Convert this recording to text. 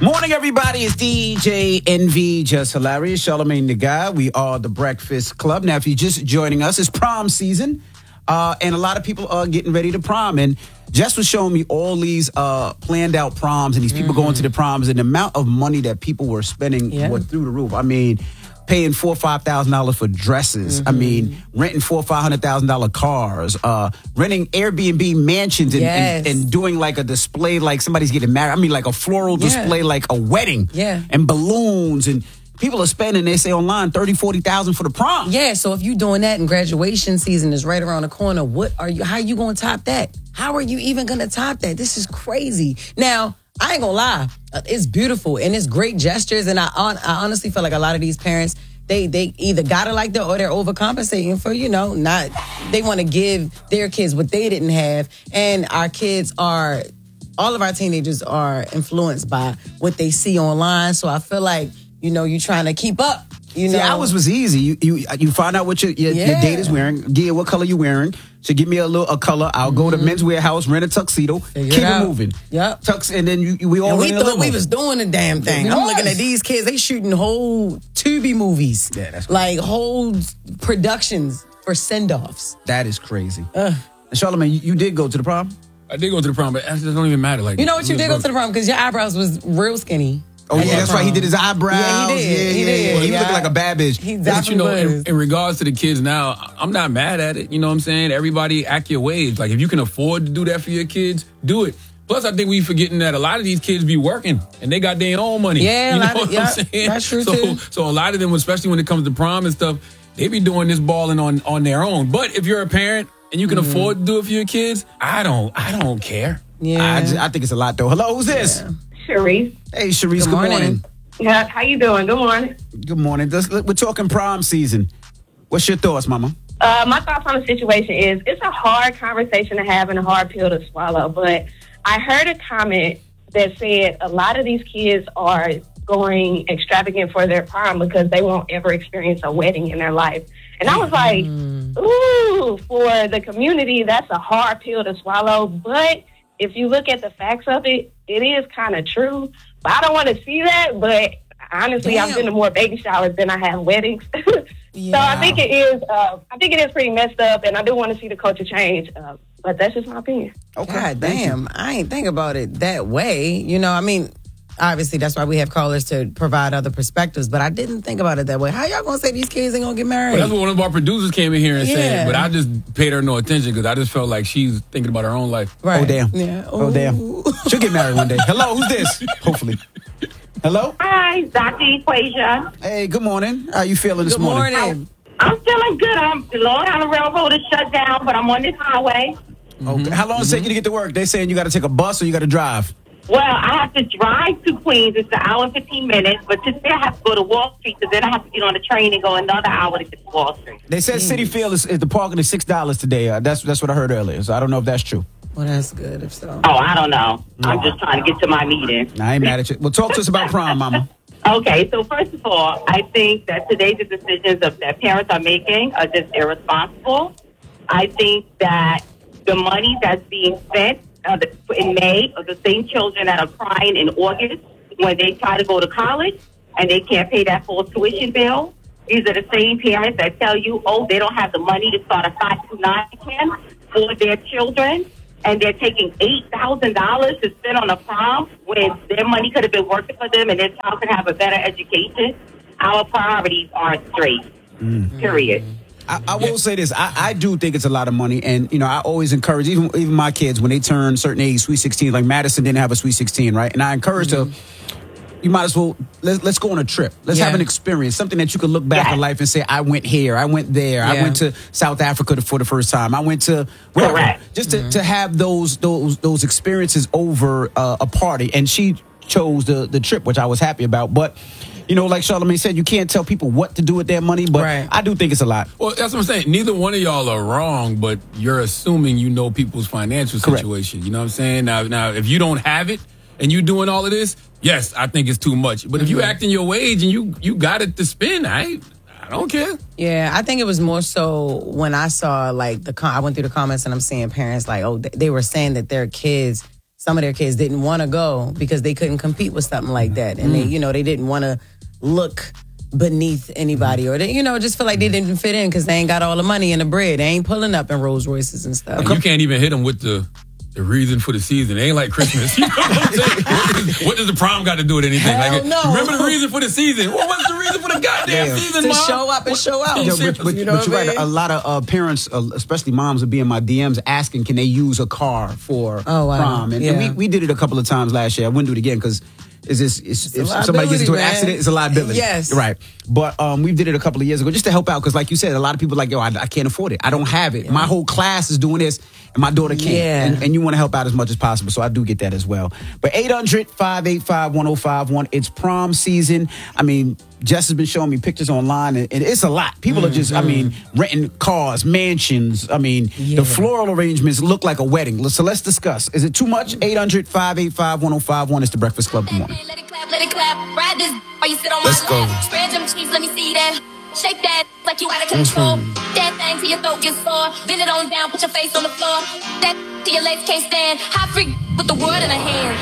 Morning, everybody. It's DJ NV, Just Hilarious, Charlamagne the Guy. We are the Breakfast Club. Now, if you're just joining us, it's prom season, and a lot of people are getting ready to prom. And Jess was showing me all these planned out proms and these people going to the proms, and the amount of money that people were spending was through the roof. I mean, paying $4,000 or $5,000 for dresses. I mean, renting $400,000 or $500,000 cars, renting Airbnb mansions and doing like a display like somebody's getting married. I mean, like a floral display, like a wedding. And balloons, and people are spending, they say online, $30,000, $40,000 for the prom. Yeah, so if you're doing that and graduation season is right around the corner, how are you going to top that? How are you even going to top that? This is crazy. Now, I ain't gonna lie, it's beautiful and it's great gestures, and I honestly feel like a lot of these parents, they either got it like that or they're overcompensating for, they want to give their kids what they didn't have, and all of our teenagers are influenced by what they see online, so I feel like, you're trying to keep up. See, ours was easy. You find out what your date is wearing, what color you wearing. So give me a color. I'll go to Men's Warehouse, rent a tuxedo, keep it moving. Yep. Tux, and then we all. And we thought we was doing the damn thing. I'm looking at these kids. They shooting whole Tubi movies. Yeah, that's crazy. Like whole productions for send-offs. That is crazy. And Charlamagne, you did go to the prom? I did go to the prom, but it don't even matter. Like, you know what, you did go to the prom because your eyebrows was real skinny. Oh, yeah, that's right. He did his eyebrows. Yeah, he did. He was looking like a bad bitch. He definitely was. In regards to the kids now, I'm not mad at it. You know what I'm saying? Everybody act your wage. Like, if you can afford to do that for your kids, do it. Plus, I think we forgetting that a lot of these kids be working and they got their own money. Yeah, you know what I'm saying? That's true, too. So a lot of them, especially when it comes to prom and stuff, they be doing this balling on their own. But if you're a parent and you can afford to do it for your kids, I don't care. Yeah. I think it's a lot, though. Hello, who's this? Yeah. Sharice. Hey, Sharice, good morning. Yeah, how you doing? Good morning. Good morning. We're talking prom season. What's your thoughts, Mama? My thoughts on the situation is it's a hard conversation to have and a hard pill to swallow, but I heard a comment that said a lot of these kids are going extravagant for their prom because they won't ever experience a wedding in their life. And I was like, ooh, for the community, that's a hard pill to swallow, but if you look at the facts of it, it is kind of true. But I don't want to see that. But honestly, I've been to more baby showers than I have weddings. So I think it is. I think it is pretty messed up, and I do want to see the culture change. But that's just my opinion. Okay. God damn, I ain't think about it that way. Obviously, that's why we have callers to provide other perspectives, but I didn't think about it that way. How y'all gonna say these kids ain't gonna get married? Well, that's what one of our producers came in here and said, but I just paid her no attention because I just felt like she's thinking about her own life. Right. Oh, damn. Yeah. Oh, damn. She'll get married one day. Hello, who's this? Hopefully. Hello? Hi, Dr. Equasia. Hey, good morning. How you feeling this morning? Good morning. I'm feeling good. The Long Island Railroad is shut down, but I'm on this highway. Okay. How long does it take you to get to work? They saying you got to take a bus or you got to drive? Well, I have to drive to Queens. It's an hour and 15 minutes. But today I have to go to Wall Street, so then I have to get on the train and go another hour to get to Wall Street. They said City Field is the parking is $6 today. That's what I heard earlier. So I don't know if that's true. Well, that's good if so. Oh, I don't know. I'm just trying to get to my meeting. I ain't mad at you. Well, talk to us about prom, Mama. Okay, so first of all, I think that today's decisions that parents are making are just irresponsible. I think that the money that's being spent in May are the same children that are crying in August when they try to go to college and they can't pay that full tuition bill. These are the same parents that tell you, they don't have the money to start a 529 plan for their children, and they're taking $8,000 to spend on a prom when their money could have been working for them and their child could have a better education. Our priorities aren't straight, period. I will say this. I do think it's a lot of money. And, I always encourage, even my kids, when they turn certain age, Sweet 16, like Madison didn't have a Sweet 16, right? And I encourage her, you might as well, let's go on a trip. Let's have an experience, something that you can look back in life and say, I went here, I went there, I went to South Africa for the first time, I went to wherever. Correct. Just to have those experiences over a party. And she chose the trip, which I was happy about. But like Charlamagne said, you can't tell people what to do with their money, but I do think it's a lot. Well, that's what I'm saying. Neither one of y'all are wrong, but you're assuming you know people's financial situation. You know what I'm saying? Now, if you don't have it and you doing all of this, yes, I think it's too much. But if you acting your wage and you got it to spend, I don't care. Yeah, I think it was more so when I saw I went through the comments and I'm seeing parents they were saying that their kids some of their kids didn't want to go because they couldn't compete with something like that. And they didn't want to look beneath anybody, or they, just feel like they didn't fit in because they ain't got all the money and the bread. They ain't pulling up in Rolls Royces and stuff. And you can't even hit them with the reason for the season. It ain't like Christmas. You know what I'm saying? What does the prom got to do with anything? Hell no. Remember the reason for the season? Well, what's the reason for the goddamn season, To Mom? show up and show out. But you're right. A lot of parents, especially moms, will be in my DMs asking, can they use a car for prom? And we did it a couple of times last year. I wouldn't do it again because if somebody gets into an accident, it's a liability. Yes. Right. But we did it a couple of years ago just to help out because, like you said, a lot of people are like, yo, I can't afford it. I don't have it. My whole class is doing this, and my daughter can't. Yeah. And you want to help out as much as possible, so I do get that as well. But 800-585-1051, it's prom season. I mean, Jess has been showing me pictures online, and it's a lot. People are just, renting cars, mansions. The floral arrangements look like a wedding. So let's discuss. Is it too much? 800-585-1051. It's the Breakfast Club. Good morning. Let it clap. Ride this while you sit on Let's my go. lap. Spread them cheeks, let me see that. Shake that like you out of control. That thing till your throat gets sore. Bend it on down, put your face on the floor. That till your legs can't stand. Hot freak with the world in her hand.